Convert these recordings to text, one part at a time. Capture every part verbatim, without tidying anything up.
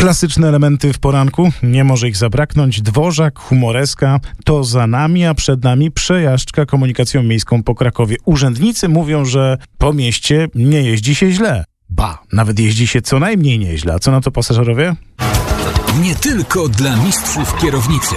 Klasyczne elementy w poranku, nie może ich zabraknąć. Dworzak, humoreska, to za nami, a przed nami przejażdżka komunikacją miejską po Krakowie. Urzędnicy mówią, że po mieście nie jeździ się źle. Ba, nawet jeździ się co najmniej nieźle. A co na to pasażerowie? Nie tylko dla mistrzów kierownicy.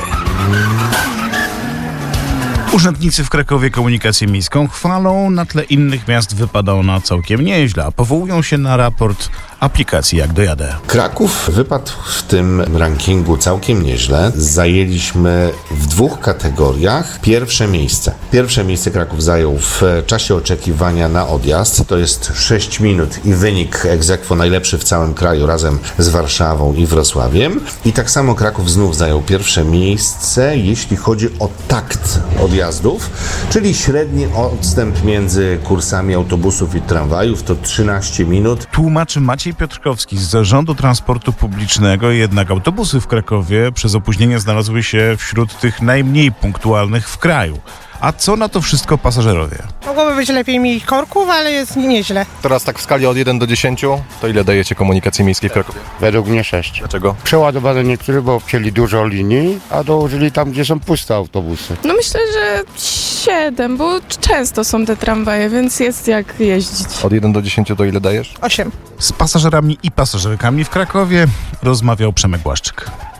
Urzędnicy w Krakowie komunikację miejską chwalą, na tle innych miast wypada ona całkiem nieźle, a powołują się na raport aplikacji Jak Dojadę. Kraków wypadł w tym rankingu całkiem nieźle. Zajęliśmy w dwóch kategoriach pierwsze miejsce. Pierwsze miejsce Kraków zajął w czasie oczekiwania na odjazd. To jest sześć minut i wynik ex aequo najlepszy w całym kraju razem z Warszawą i Wrocławiem. I tak samo Kraków znów zajął pierwsze miejsce, jeśli chodzi o takt odjazdów, czyli średni odstęp między kursami autobusów i tramwajów to trzynaście minut. Tłumaczy Maciej Piotrkowski z Zarządu Transportu Publicznego, jednak autobusy w Krakowie przez opóźnienie znalazły się wśród tych najmniej punktualnych w kraju. A co na to wszystko pasażerowie? Mogłoby być lepiej mi korków, ale jest nieźle. Teraz tak w skali od jeden do dziesięciu, to ile dajecie komunikacji miejskiej w Krakowie? Według mnie sześć. Dlaczego? Przeładowano niektóre, bo chcieli dużo linii, a dołożyli tam, gdzie są puste autobusy. No myślę, że siedem, bo często są te tramwaje, więc jest jak jeździć. Od jeden do dziesięciu to ile dajesz? Osiem. Z pasażerami i pasażerkami w Krakowie rozmawiał Przemek Błaszczyk.